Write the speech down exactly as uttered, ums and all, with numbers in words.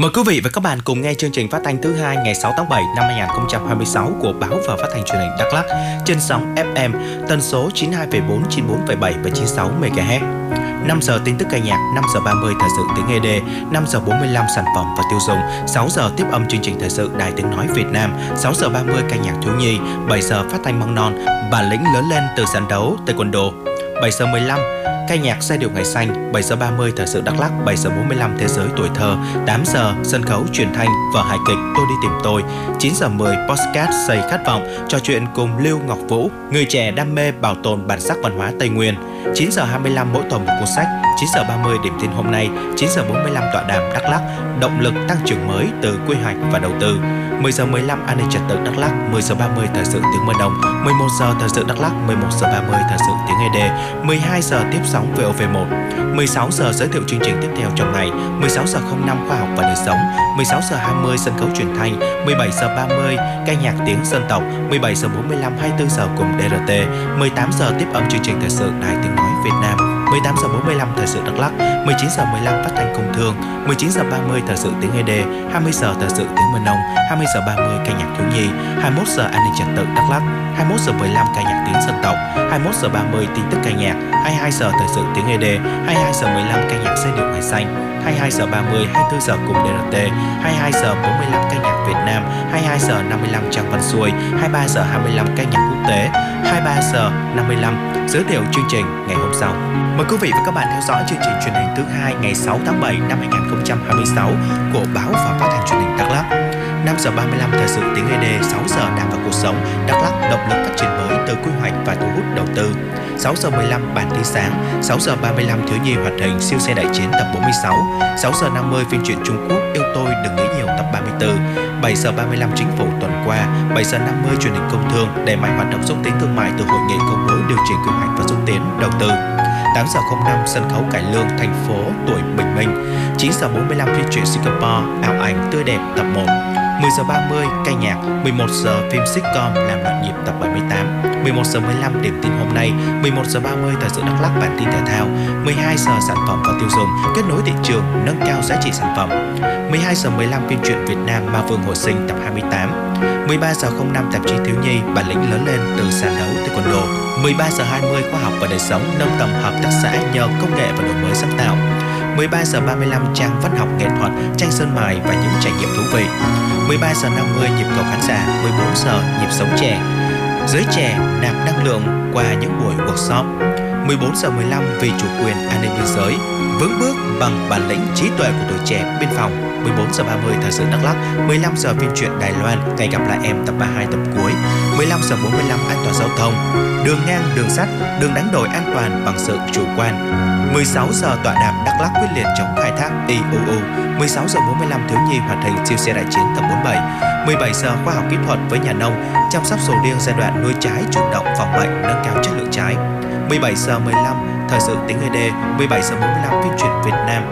Mời quý vị và các bạn cùng nghe chương trình phát thanh thứ hai ngày sáu tháng bảy năm hai nghìn không trăm hai mươi sáu của Báo và Phát thanh Truyền hình Đắk Lắk trên sóng ép em tần số chín mươi hai phẩy bốn, chín mươi bốn phẩy bảy và chín mươi sáu mê ga héc. năm giờ tin tức ca nhạc, năm giờ ba mươi thời sự tiếng e đê, năm giờ bốn mươi lăm sản phẩm và tiêu dùng, sáu giờ tiếp âm chương trình thời sự Đài Tiếng nói Việt Nam, sáu giờ ba mươi ca nhạc thiếu nhi, bảy giờ phát thanh măng non, bản lĩnh lớn lên từ sàn đấu taekwondo, bảy giờ mười lăm ca nhạc giai điệu ngày xanh, bảy giờ ba mươi thời sự Đắk Lắk, bảy giờ bốn mươi lăm thế giới tuổi thơ, tám giờ sân khấu truyền thanh vở hài kịch Tôi đi tìm tôi, chín giờ mười podcast xây khát vọng trò chuyện cùng Lưu Ngọc Vũ, người trẻ đam mê bảo tồn bản sắc văn hóa Tây Nguyên, chín giờ hai mươi lăm mỗi tuần một cuốn sách, chín giờ ba mươi điểm tin hôm nay, chín giờ bốn mươi lăm tọa đàm Đắk Lắk, động lực tăng trưởng mới từ quy hoạch và đầu tư, mười giờ mười lăm an ninh trật tự Đắk Lắk, mười giờ ba mươi thời sự tiếng Mơ Nông, mười một giờ thời sự Đắk Lắk, mười một giờ ba mươi thời sự tiếng e đê, mười hai giờ tiếp sóng vê o vê một, mười sáu giờ giới thiệu chương trình tiếp theo trong ngày, mười sáu giờ không năm khoa học và đời sống, mười sáu giờ hai mươi sân khấu truyền thanh, mười bảy giờ ba mươi ca nhạc tiếng dân tộc, mười bảy giờ bốn mươi lăm hai mươi tư giờ cùng đê rờ tê, mười tám giờ tiếp âm chương trình thời sự Đài Tiếng nói Việt Nam, mười tám giờ bốn mươi lăm thời sự Đắk Lắk, mười chín giờ mười lăm phát thanh công thương, mười chín giờ ba mươi thời sự tiếng e đê, hai mươi giờ thời sự tiếng Mơ Nông, hai mươi giờ ba mươi ca nhạc thiếu nhi, hai mươi mốt giờ an ninh trật tự Đắk Lắk, hai mươi mốt giờ mười lăm ca nhạc tiếng dân tộc, hai mươi mốt giờ ba mươi tin tức ca nhạc, hai mươi hai giờ thời sự tiếng e đê, hai mươi hai giờ mười lăm ca nhạc giai điệu ngày xanh, hai mươi hai giờ ba mươi hai mươi tư giờ cùng đê rờ tê, hai mươi hai giờ bốn mươi lăm ca nhạc Việt Nam, hai mươi hai giờ năm mươi lăm Trang Văn Xuôi, hai mươi ba giờ hai mươi lăm ca nhạc quốc tế, hai mươi ba giờ năm mươi lăm giới thiệu chương trình ngày hôm sau. Mời quý vị và các bạn theo dõi chương trình truyền hình thứ hai ngày sáu tháng bảy năm hai nghìn không trăm hai mươi sáu của Báo và Phát thanh Truyền hình Đắk Lắk. năm giờ ba mươi lăm thời sự tiếng e đê, sáu giờ Đảng và cuộc sống Đắk Lắk, động lực phát triển mới từ quy hoạch và thu hút đầu tư. sáu giờ mười lăm bản tin sáng, sáu giờ ba mươi lăm thiếu nhi hoạt hình siêu xe đại chiến tập bốn mươi sáu, sáu giờ năm mươi phim truyện Trung Quốc Yêu tôi đừng nghĩ nhiều tập ba mươi tư, bảy giờ ba mươi lăm chính phủ tuần qua, bảy giờ năm mươi truyền hình công thương đẩy mạnh hoạt động xúc tiến thương mại từ hội nghị công bố điều chỉnh quy hoạch và xúc tiến đầu tư. tám giờ không năm sân khấu cải lương thành phố tuổi bình minh, chín giờ bốn mươi lăm phim truyện Singapore ảo ảnh tươi đẹp tập một, mười giờ ba mươi ca nhạc, mười một giờ phim sitcom làm loạn nhịp tập bảy mươi tám, mười một giờ mười lăm điểm tin hôm nay, mười một giờ ba mươi thời sự Đắk Lắk bản tin thể thao, mười hai giờ sản phẩm và tiêu dùng kết nối thị trường nâng cao giá trị sản phẩm, mười hai giờ mười lăm phim truyện Việt Nam Ma Vương hồi sinh tập hai mươi tám, mười ba giờ không năm tạp chí thiếu nhi bản lĩnh lớn lên từ sàn đấu taekwondo, mười ba giờ hai mươi khoa học và đời sống nâng tầm hợp tác xã nhờ công nghệ và đổi mới sáng tạo, mười ba giờ ba mươi lăm trang văn học nghệ thuật, tranh sơn mài và những trải nghiệm thú vị, mười ba giờ năm mươi nhịp cầu khán giả, mười bốn giờ nhịp sống trẻ, giới trẻ nạp năng lượng qua những buổi workshop, mười bốn giờ mười lăm vì chủ quyền an ninh biên giới, vững bước bằng bản lĩnh trí tuệ của tuổi trẻ biên phòng, mười bốn giờ ba mươi thời sự Đắk Lắk, mười lăm giờ phim truyện Đài Loan ngày gặp lại em tập ba mươi hai tập cuối, mười lăm giờ bốn mươi lăm an toàn giao thông, đường ngang đường sắt, đường đánh đổi an toàn bằng sự chủ quan, mười sáu giờ tọa đàm Đắk Lắk quyết liệt chống khai thác i u u, mười sáu giờ bốn mươi lăm thiếu nhi hoạt hình siêu xe đại chiến tập bốn mươi bảy, mười bảy giờ khoa học kỹ thuật với nhà nông chăm sóc sầu riêng giai đoạn nuôi trái chủ động phòng bệnh nâng cao chất lượng trái, mười bảy giờ mười lăm thời sự tiếng e đê, mười bảy giờ bốn mươi lăm phim truyện Việt Nam